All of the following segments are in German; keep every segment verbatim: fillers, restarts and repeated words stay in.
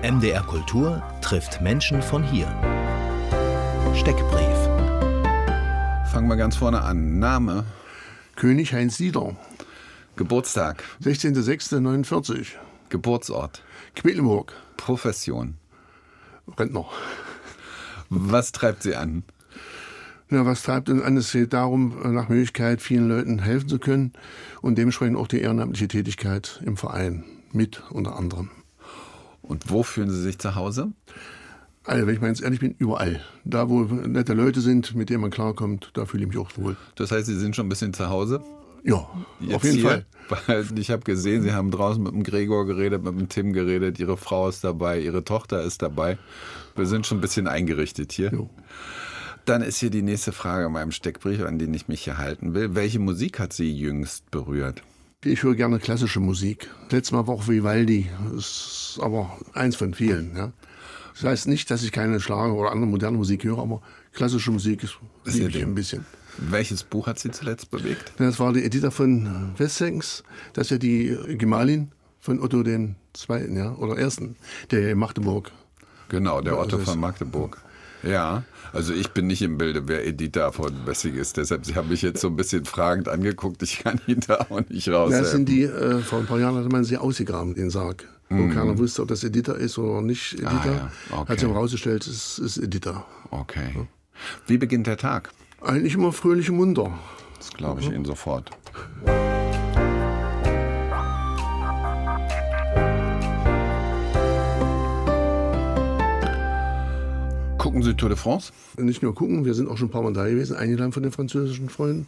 M D R Kultur trifft Menschen von hier. Steckbrief. Fangen wir ganz vorne an. Name? König Heinz Dieter. Geburtstag? sechzehnter sechster neunundvierzig. Geburtsort? Quedlinburg. Profession? Rentner. Was treibt Sie an? Ja, was treibt uns an? Es geht darum, nach Möglichkeit vielen Leuten helfen zu können und dementsprechend auch die ehrenamtliche Tätigkeit im Verein mit unter anderem. Und wo fühlen Sie sich zu Hause? Also, wenn ich mal ganz ehrlich bin, überall. Da, wo nette Leute sind, mit denen man klarkommt, da fühle ich mich auch wohl. Das heißt, Sie sind schon ein bisschen zu Hause? Ja, Jetzt auf jeden hier? Fall. Weil ich habe gesehen, Sie haben draußen mit dem Gregor geredet, mit dem Tim geredet, Ihre Frau ist dabei, Ihre Tochter ist dabei. Wir sind schon ein bisschen eingerichtet hier. Jo. Dann ist hier die nächste Frage in meinem Steckbrief, an den ich mich hier halten will. Welche Musik hat Sie jüngst berührt? Ich höre gerne klassische Musik. Letztes Mal war auch Vivaldi. Das ist aber eins von vielen. Ja. Das heißt nicht, dass ich keine Schlager oder andere moderne Musik höre, aber klassische Musik ist, ist liebe ich Ding. ein bisschen. Welches Buch hat Sie zuletzt bewegt? Das war die Editha von Wessex. Das ist ja die Gemahlin von Otto den Zweiten, ja, oder Ersten, der in Magdeburg. Genau, der Otto Also von Magdeburg. Ja, also ich bin nicht im Bilde, wer Editha von Wessing ist. Deshalb, Sie haben mich jetzt so ein bisschen fragend angeguckt. Ich kann Ihnen da auch nicht raus. Das sind die, äh, vor ein paar Jahren hatte man sie ausgegraben, den Sarg. Wo Mhm. keiner wusste, ob das Editha ist oder nicht Editha. Ah, ja. Okay. Hat sich herausgestellt, es ist Editha. Okay. Wie beginnt der Tag? Eigentlich immer fröhlich und munter. Das glaube ich Ihnen sofort. Gucken Sie Tour de France? Nicht nur gucken, wir sind auch schon ein paar Mal da gewesen, eingeladen von den französischen Freunden.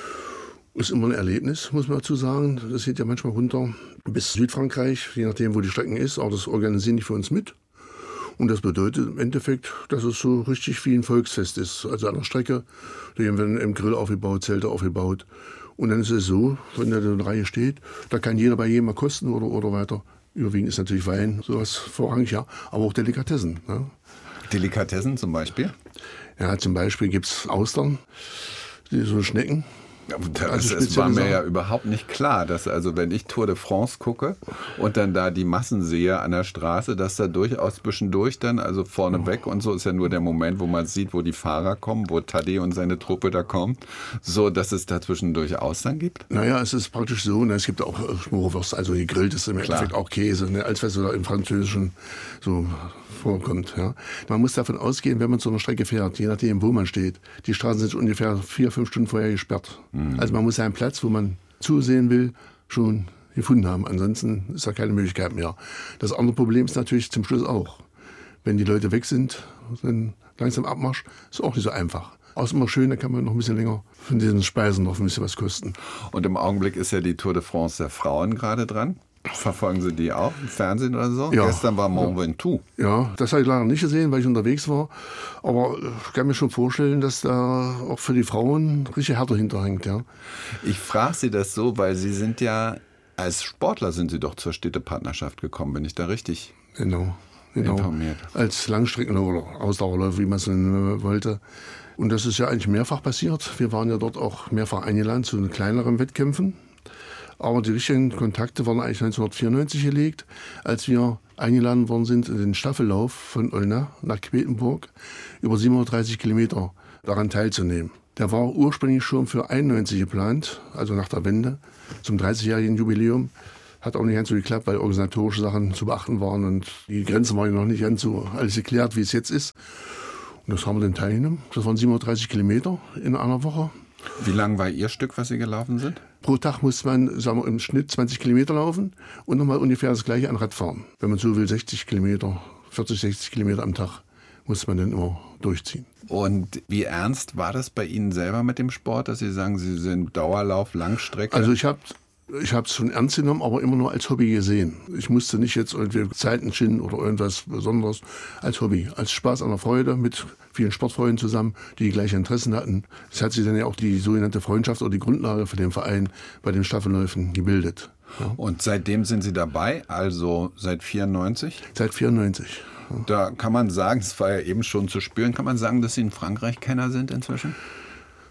Ist immer ein Erlebnis, muss man dazu sagen. Das geht ja manchmal runter bis Südfrankreich, je nachdem, wo die Strecken ist. Auch das organisieren die für uns mit. Und das bedeutet im Endeffekt, dass es so richtig wie ein Volksfest ist. Also an der Strecke, da werden im Grill aufgebaut, Zelte aufgebaut. Und dann ist es so, wenn da eine Reihe steht, da kann jeder bei jedem mal kosten oder, oder weiter. Überwiegend ist natürlich Wein, sowas vorrangig, ja. Aber auch Delikatessen. Ja. Delikatessen zum Beispiel? Ja, zum Beispiel gibt es Austern, die so Schnecken. Ja, das, Also es war mir spezielle ja Sachen. überhaupt nicht klar, dass also wenn ich Tour de France gucke und dann da die Massen sehe an der Straße, dass da durchaus zwischendurch dann, also vorneweg und so ist ja nur der Moment, wo man sieht, wo die Fahrer kommen, wo Tadej und seine Truppe da kommen, so dass es da zwischendurch Austern gibt? Naja, es ist praktisch so, ne, es gibt auch äh, Schmorwurst, also gegrillt ist im Klar. Endeffekt auch Käse, ne, als was so da im Französischen so vorkommt. Ja. Man muss davon ausgehen, wenn man so eine Strecke fährt, je nachdem, wo man steht, die Straßen sind ungefähr vier, fünf Stunden vorher gesperrt. Mhm. Also man muss seinen Platz, wo man zusehen will, schon gefunden haben. Ansonsten ist da keine Möglichkeit mehr. Das andere Problem ist natürlich zum Schluss auch, wenn die Leute weg sind, dann langsam Abmarsch, ist auch nicht so einfach. Außer immer schön, da kann man noch ein bisschen länger von diesen Speisen noch ein bisschen was kosten. Und im Augenblick ist ja die Tour de France der Frauen gerade dran. Verfolgen Sie die auch im Fernsehen oder so? Ja. Gestern war Mont Ventoux. Ja, das habe ich leider nicht gesehen, weil ich unterwegs war. Aber ich kann mir schon vorstellen, dass da auch für die Frauen richtig härter hinterhängt. Ja. Ich frage Sie das so, weil Sie sind ja, als Sportler sind Sie doch zur Städtepartnerschaft gekommen. Bin ich da richtig Genau, genau. informiert? Als Langstreckenläufer oder Ausdauerläufer, wie man es nennen wollte. Und das ist ja eigentlich mehrfach passiert. Wir waren ja dort auch mehrfach eingeladen zu kleineren Wettkämpfen. Aber die richtigen Kontakte waren eigentlich neunzehnhundertvierundneunzig gelegt, als wir eingeladen worden sind, in den Staffellauf von Olna nach Quedlinburg über siebenhundertdreißig Kilometer daran teilzunehmen. Der war ursprünglich schon für einundneunzig geplant, also nach der Wende, zum dreißigjährigen Jubiläum. Hat auch nicht ganz so geklappt, weil organisatorische Sachen zu beachten waren und die Grenzen waren ja noch nicht ganz so alles geklärt, wie es jetzt ist. Und das haben wir dann teilgenommen. Das waren siebenhundertdreißig Kilometer in einer Woche. Wie lang war Ihr Stück, was Sie gelaufen sind? Pro Tag muss man, sagen wir, im Schnitt zwanzig Kilometer laufen und nochmal ungefähr das gleiche an Rad fahren. Wenn man so will, sechzig Kilometer, vierzig, sechzig Kilometer am Tag muss man dann immer durchziehen. Und wie ernst war das bei Ihnen selber mit dem Sport, dass Sie sagen, Sie sind Dauerlauf, Langstrecke? Also ich habe ich es schon ernst genommen, aber immer nur als Hobby gesehen. Ich musste nicht jetzt irgendwie Zeiten schinden oder irgendwas Besonderes, als Hobby, als Spaß an der Freude mit vielen Sportfreunden zusammen, die die gleichen Interessen hatten. Es hat sich dann ja auch die sogenannte Freundschaft oder die Grundlage für den Verein bei den Staffelläufen gebildet. Ja. Und seitdem sind Sie dabei, also seit vierundneunzig? Seit vierundneunzig. Ja. Da kann man sagen, es war ja eben schon zu spüren, kann man sagen, dass Sie ein Frankreich-Kenner sind inzwischen?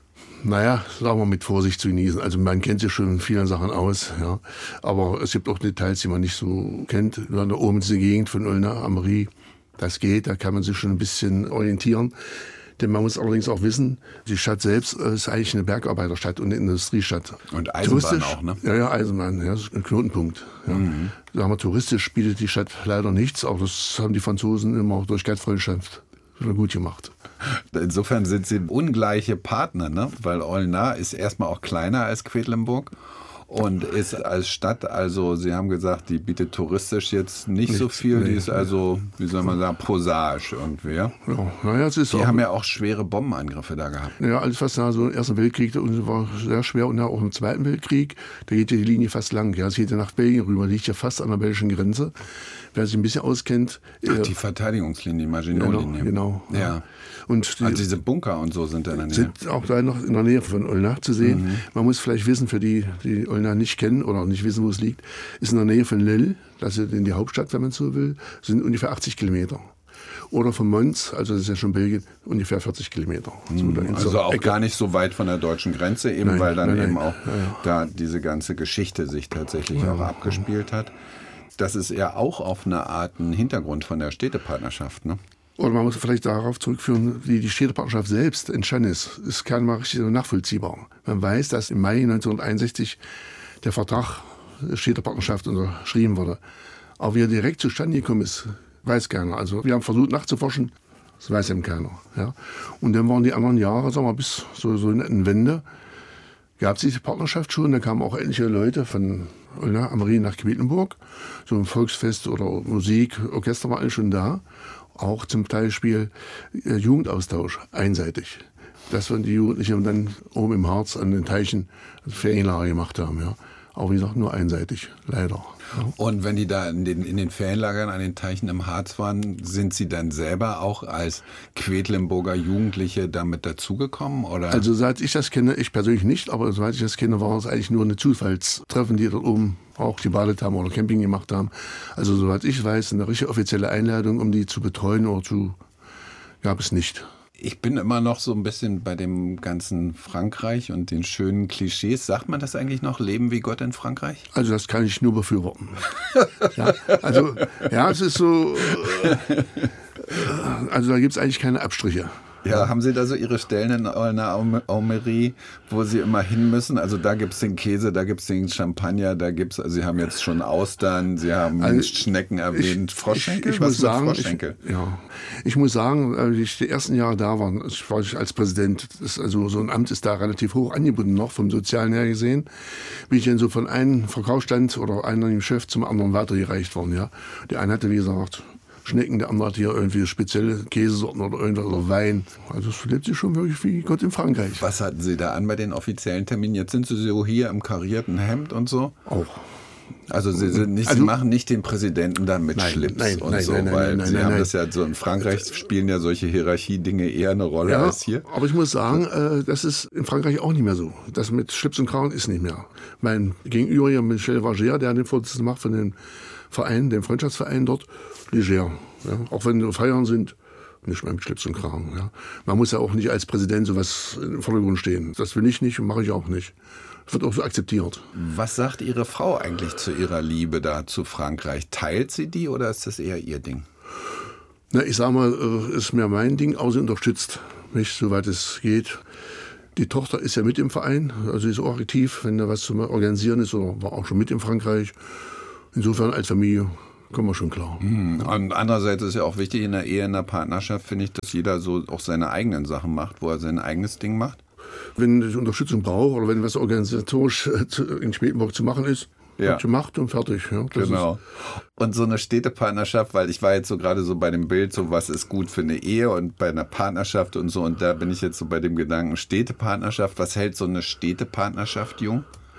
Naja, sagen wir mit Vorsicht zu genießen. Also man kennt sich schon in vielen Sachen aus, ja. Aber es gibt auch Details, die man nicht so kennt. Da oben ist die Gegend von Aulnay-Ammery. Das geht, da kann man sich schon ein bisschen orientieren. Denn man muss allerdings auch wissen, die Stadt selbst ist eigentlich eine Bergarbeiterstadt und eine Industriestadt. Und Eisenbahn touristisch, auch, ne? Ja, ja, Eisenbahn, ja, das ist ein Knotenpunkt. Ja. Mhm. Sagen wir, touristisch bietet die Stadt leider nichts, aber das haben die Franzosen immer durch Gastfreundschaft gut gemacht. Insofern sind sie ungleiche Partner, ne? Weil Aulnay ist erstmal auch kleiner als Quedlinburg. Und ist als Stadt, also Sie haben gesagt, die bietet touristisch jetzt nicht, nicht so viel, nee, die ist also, wie soll man sagen, prosaisch irgendwie. Ja? Ja, naja, es ist die auch, haben ja auch schwere Bombenangriffe da gehabt. Ja, alles was nach so im Ersten Weltkrieg war sehr schwer und auch im Zweiten Weltkrieg, da geht ja die Linie fast lang. Ja, es geht ja nach Belgien rüber, liegt ja fast an der belgischen Grenze. Wer sich ein bisschen auskennt. Ach, die Verteidigungslinie, Maginot-Linie. Genau, genau. Ja. Und die, also diese Bunker und so sind da in der Nähe. Sind auch da noch in der Nähe von Aulnay zu sehen. Mhm. Man muss vielleicht wissen, für die, die Aulnay nicht kennen oder nicht wissen, wo es liegt, ist in der Nähe von Lille, das ist in die Hauptstadt, wenn man so will, sind ungefähr achtzig Kilometer. Oder von Mons, also das ist ja schon Belgien, ungefähr vierzig Kilometer. Mhm. Also auch Ecke. Gar nicht so weit von der deutschen Grenze, eben nein, weil dann nein, nein. eben auch ja, ja. da diese ganze Geschichte sich tatsächlich ja, auch ja. abgespielt hat. Das ist ja auch auf eine Art ein Hintergrund von der Städtepartnerschaft, ne? Oder man muss vielleicht darauf zurückführen, wie die Städtepartnerschaft selbst entstanden ist. Ist gar nicht mal richtig nachvollziehbar. Man weiß, dass im Mai neunzehnhunderteinundsechzig der Vertrag der Städtepartnerschaft unterschrieben wurde. Aber wie er direkt zustande gekommen ist, weiß keiner. Also wir haben versucht nachzuforschen, das weiß eben keiner. Ja. Und dann waren die anderen Jahre, sagen wir, bis so, so in der Wende, gab es diese Partnerschaft schon. Da kamen auch etliche Leute von Aulnay-Ammery nach Quedlinburg. So ein Volksfest oder Musik, Orchester war alles schon da. Auch zum Beispiel äh, Jugendaustausch, einseitig. Das, wenn die Jugendlichen dann oben im Harz an den Teichen Ferienlager gemacht haben. Ja. Aber wie gesagt, nur einseitig, leider. Ja. Und wenn die da in den, in den Ferienlagern an den Teichen im Harz waren, sind Sie dann selber auch als Quedlinburger Jugendliche damit dazugekommen? Oder? Also seit ich das kenne, ich persönlich nicht, aber seit ich das kenne, war es eigentlich nur eine Zufallstreffen, die dort oben auch gebadet haben oder Camping gemacht haben. Also soweit ich weiß, eine richtige offizielle Einladung, um die zu betreuen oder zu, gab es nicht. Ich bin immer noch so ein bisschen bei dem ganzen Frankreich und den schönen Klischees. Sagt man das eigentlich noch, Leben wie Gott in Frankreich? Also das kann ich nur befürworten. ja, also ja, es ist so, äh, also da gibt es eigentlich keine Abstriche. Ja, haben Sie da so Ihre Stellen in Aulnay-Ammery, wo Sie immer hin müssen? Also da gibt es den Käse, da gibt es den Champagner, da gibt es, also Sie haben jetzt schon Austern, Sie haben also Schnecken erwähnt, ich, Froschschenkel? Ich, ich, muss sagen, Froschschenkel? Ich, ja. ich muss sagen, als ich die ersten Jahre da war, ich war als Präsident, das, also so ein Amt ist da relativ hoch angebunden noch, vom Sozialen her gesehen, bin ich dann so von einem Verkaufsstand oder einem Chef zum anderen weitergereicht worden. Ja. Der eine hatte, wie gesagt, Schnecken, der andere hat hier irgendwie spezielle Käsesorten oder irgendwas oder Wein. Also es lebt sich schon wirklich wie Gott in Frankreich. Was hatten Sie da an bei den offiziellen Terminen? Jetzt sind Sie so hier im karierten Hemd und so? Auch. Also Sie, sind nicht, also, Sie machen nicht den Präsidenten dann mit nein, Schlips nein, und nein, so, nein, nein, weil nein, Sie nein, haben nein. das ja so in Frankreich spielen ja solche Hierarchiedinge eher eine Rolle ja, als hier. Aber ich muss sagen, äh, das ist in Frankreich auch nicht mehr so. Das mit Schlips und Kragen ist nicht mehr. Mein Gegenüber hier, Michel Vager, der den Vorsitzenden macht von dem Verein, dem Freundschaftsverein dort, leger. Ja, auch wenn Feiern sind, nicht mehr mit Schlips und Kragen. Ja. Man muss ja auch nicht als Präsident sowas im Vordergrund stehen. Das will ich nicht und mache ich auch nicht. Das wird auch so akzeptiert. Was sagt Ihre Frau eigentlich zu ihrer Liebe da zu Frankreich? Teilt sie die oder ist das eher ihr Ding? Na, ich sage mal, es ist mehr mein Ding, aber sie unterstützt mich, soweit es geht. Die Tochter ist ja mit im Verein, also sie ist auch aktiv, wenn da was zu organisieren ist, oder war auch schon mit in Frankreich. Insofern als Familie kommen wir schon klar. Und andererseits ist ja auch wichtig in der Ehe, in der Partnerschaft, finde ich, dass jeder so auch seine eigenen Sachen macht, wo er sein eigenes Ding macht. Wenn ich Unterstützung brauche oder wenn was organisatorisch in Quedlinburg zu machen ist, ja. Wird gemacht und fertig. Ja, genau. Und so eine Städtepartnerschaft, weil ich war jetzt so gerade so bei dem Bild, so was ist gut für eine Ehe und bei einer Partnerschaft und so, und da bin ich jetzt so bei dem Gedanken Städtepartnerschaft. Was hält so eine Städtepartnerschaft jung?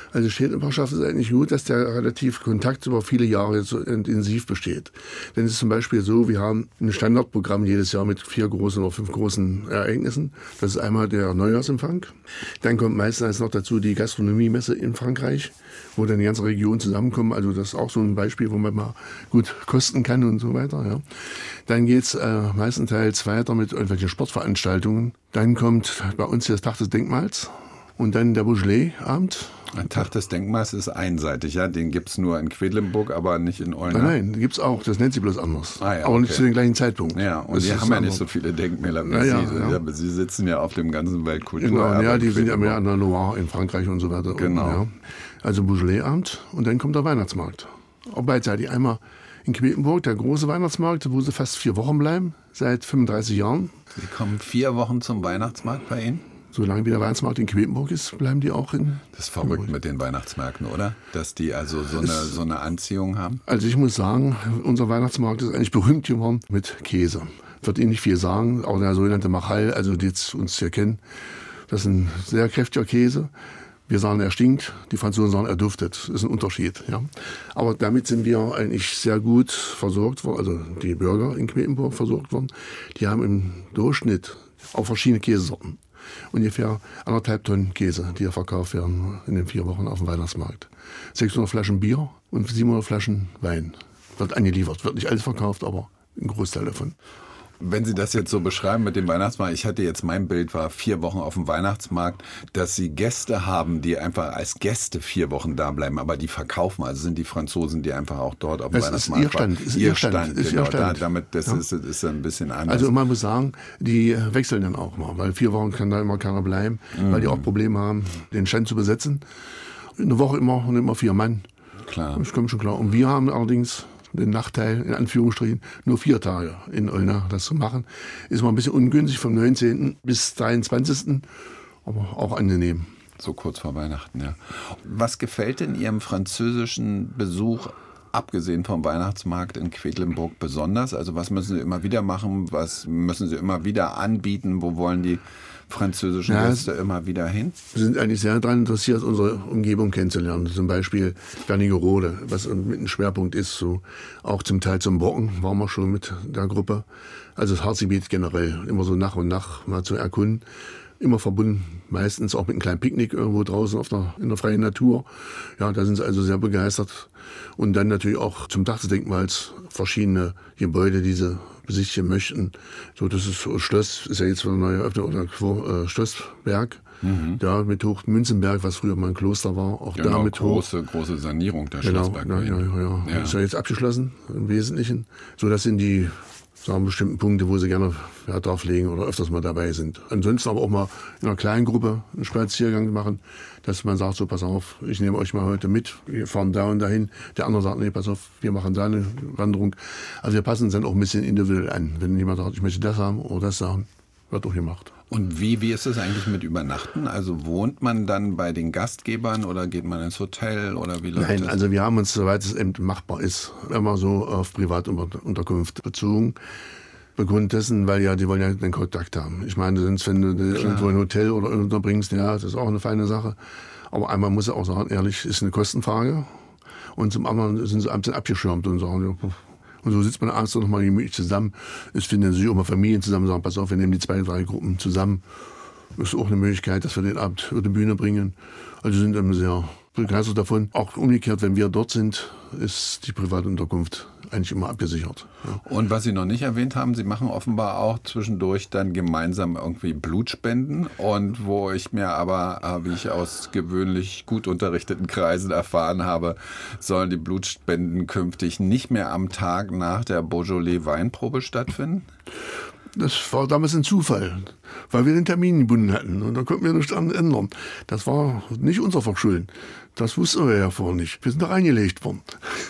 Also Städtebachschaft ist eigentlich gut, dass der relativ Kontakt über viele Jahre so intensiv besteht. Denn es ist zum Beispiel so, wir haben ein Standardprogramm jedes Jahr mit vier großen oder fünf großen Ereignissen. Das ist einmal der Neujahrsempfang. Dann kommt meistens noch dazu die Gastronomiemesse in Frankreich, wo dann die ganze Region zusammenkommt. Also das ist auch so ein Beispiel, wo man mal gut kosten kann und so weiter. Ja. Dann geht es äh, meistenteils weiter mit irgendwelchen Sportveranstaltungen. Dann kommt bei uns hier das Tag des Denkmals. Und dann der Beaujolais-Abend. Ein Tag des Denkmals ist einseitig, ja? Den gibt es nur in Quedlinburg, aber nicht in Olna. Nein, nein, den gibt es auch. Das nennt sie bloß anders. Ah, ja, aber okay. nicht zu dem gleichen Zeitpunkt. Ja, und das Sie ist haben ja anders. nicht so viele Denkmäler wie Ja, ja, Sie. ja. Ja. Sie sitzen ja auf dem ganzen Weltkulturerbe. Genau, ja, die in sind ja mehr Quedlinburg. an der Loire in Frankreich und so weiter. Genau. Und, ja. Also Beaujolais-Abend und dann kommt der Weihnachtsmarkt. Auch beidseitig. Einmal in Quedlinburg, der große Weihnachtsmarkt, wo sie fast vier Wochen bleiben, seit fünfunddreißig Jahren. Sie kommen vier Wochen zum Weihnachtsmarkt bei Ihnen? Solange wie der Weihnachtsmarkt in Quedlinburg ist, bleiben die auch in... Das ist verrückt mit den Weihnachtsmärkten, oder? Dass die also so eine, so eine Anziehung haben? Also ich muss sagen, unser Weihnachtsmarkt ist eigentlich berühmt geworden mit Käse. Wird Ihnen nicht viel sagen, auch der sogenannte Machal, also die jetzt uns hier kennen, das ist ein sehr kräftiger Käse. Wir sagen, er stinkt, die Franzosen sagen, er duftet. Das ist ein Unterschied. Ja. Aber damit sind wir eigentlich sehr gut versorgt worden, also die Bürger in Quedlinburg versorgt worden. Die haben im Durchschnitt auch verschiedene Käsesorten. Ungefähr anderthalb Tonnen Käse, die hier verkauft werden in den vier Wochen auf dem Weihnachtsmarkt. sechshundert Flaschen Bier und siebenhundert Flaschen Wein wird angeliefert. Wird nicht alles verkauft, aber ein Großteil davon. Wenn Sie das jetzt so beschreiben mit dem Weihnachtsmarkt, ich hatte jetzt, mein Bild war vier Wochen auf dem Weihnachtsmarkt, dass Sie Gäste haben, die einfach als Gäste vier Wochen da bleiben, aber die verkaufen. Also sind die Franzosen, die einfach auch dort auf dem Das ist Weihnachtsmarkt ihr Stand, waren. ist Ihr ihr Stand, Stand, ist genau. ihr Stand. Da, damit, das Ja. ist, ist ein bisschen anders. Also man muss sagen, die wechseln dann auch mal, weil vier Wochen kann da immer keiner bleiben, mhm. weil die auch Probleme haben, den Stand zu besetzen. Eine Woche immer und immer vier Mann. Klar. Das kommt schon klar. Und wir haben allerdings den Nachteil, in Anführungsstrichen, nur vier Tage in Olna das zu machen. Ist mal ein bisschen ungünstig vom neunzehnten bis dreiundzwanzigsten aber auch angenehm. So kurz vor Weihnachten, ja. Was gefällt in Ihrem französischen Besuch, abgesehen vom Weihnachtsmarkt in Quedlinburg, besonders? Also was müssen Sie immer wieder machen? Was müssen Sie immer wieder anbieten? Wo wollen die französischen ja, Gäste immer wieder hin? Wir sind eigentlich sehr daran interessiert, unsere Umgebung kennenzulernen. Zum Beispiel Wernigerode, was mit ein Schwerpunkt ist. So. Auch zum Teil zum Brocken waren wir schon mit der Gruppe. Also das Harzgebiet generell, immer so nach und nach mal zu erkunden. Immer verbunden, meistens auch mit einem kleinen Picknick irgendwo draußen auf der, in der freien Natur. Ja, da sind sie also sehr begeistert. Und dann natürlich auch zum Tag des Denkmals verschiedene Gebäude, die sie besichtigen möchten. So, das ist so, Schloss, ist ja jetzt wieder neu eröffnet, oder äh, Schlossberg. Mhm. Da mit Hochmünzenberg, was früher mal ein Kloster war. Auch genau, da mit große, hoch. große Sanierung der genau, Schlossberg. Ja, ja, ja, ja. Ist ja jetzt abgeschlossen im Wesentlichen. So, das sind die sagen bestimmten Punkte, wo sie gerne Wert drauf legen oder öfters mal dabei sind. Ansonsten aber auch mal in einer kleinen Gruppe einen Spaziergang machen, dass man sagt, so pass auf, ich nehme euch mal heute mit, wir fahren da und dahin. Der andere sagt, nee, pass auf, wir machen da eine Wanderung. Also wir passen uns dann auch ein bisschen individuell an. Wenn jemand sagt, ich möchte das haben oder das haben, wird auch gemacht. Und wie, wie ist es eigentlich mit Übernachten? Also wohnt man dann bei den Gastgebern oder geht man ins Hotel oder wie läuft Nein, das? also wir haben uns, soweit es eben machbar ist, immer so auf Privatunterkunft bezogen. Aufgrund dessen, weil ja, die wollen ja den Kontakt haben. Ich meine, sonst, wenn du Klar. irgendwo ein Hotel oder unterbringst, ja, das ist auch eine feine Sache. Aber einmal muss ich auch sagen, ehrlich, ist eine Kostenfrage. Und zum anderen sind sie abends abgeschirmt und sagen, ja, und so sitzt man abends noch mal gemütlich zusammen. Es finden sich auch mal Familien zusammen und sagen, pass auf, wir nehmen die zwei, drei Gruppen zusammen. Das ist auch eine Möglichkeit, dass wir den Abend über die Bühne bringen. Also sind wir sehr begeistert davon. Auch umgekehrt, wenn wir dort sind, ist die Privatunterkunft eigentlich immer abgesichert. Ja. Und was Sie noch nicht erwähnt haben, Sie machen offenbar auch zwischendurch dann gemeinsam irgendwie Blutspenden. Und wo ich mir aber, wie ich aus gewöhnlich gut unterrichteten Kreisen erfahren habe, sollen die Blutspenden künftig nicht mehr am Tag nach der Beaujolais-Weinprobe stattfinden? Das war damals ein Zufall, weil wir den Termin gebunden hatten und da konnten wir nichts daran ändern. Das war nicht unser Verschulden. Das wussten wir ja vorher nicht. Wir sind da reingelegt worden.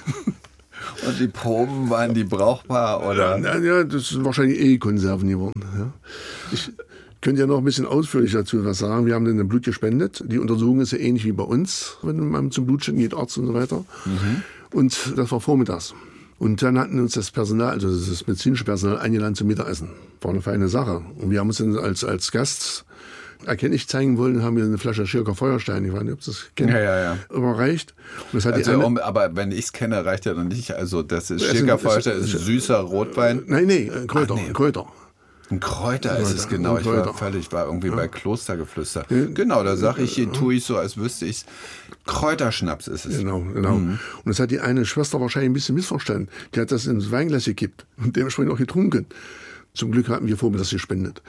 Und die Proben, waren die brauchbar, oder? Ja, ja, das sind wahrscheinlich eh Konserven geworden. Ja. Ich könnte ja noch ein bisschen ausführlich dazu was sagen. Wir haben dann Blut gespendet. Die Untersuchung ist ja ähnlich wie bei uns, wenn man zum Blutspenden geht, Arzt und so weiter. Mhm. Und das war vormittags. Und dann hatten uns das Personal, also das medizinische Personal, eingeladen zum Mittagessen. War eine feine Sache. Und wir haben uns dann als, als Gast erkenntlich zeigen wollen, haben wir eine Flasche Schirker Feuerstein, ich weiß nicht, ob Sie das kennen, Ja, ja, ja. überreicht. Und das hat Also, die eine, um, aber wenn ich es kenne, reicht ja noch nicht. Also das ist Es Schirker ist- Feuerstein, es ist ist- süßer Rotwein. Nein, nee, ein Kräuter, Ach, nee. ein Kräuter. Ein Kräuter ist es Kräuter, genau. ein Ich war Kräuter. völlig, war irgendwie bei Klostergeflüster. Genau, da sage ich, tue ich so, als wüsste ich es. Kräuterschnaps ist es. Genau, genau. Und das hat die eine Schwester wahrscheinlich ein bisschen missverstanden. Die hat das ins Weinglas gekippt und dementsprechend auch getrunken. Zum Glück hatten wir vormittags gespendet.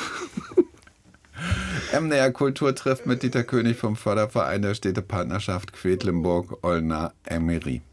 M D R Kultur trifft mit Dieter König vom Förderverein der Städtepartnerschaft Quedlinburg, Olna, Emery.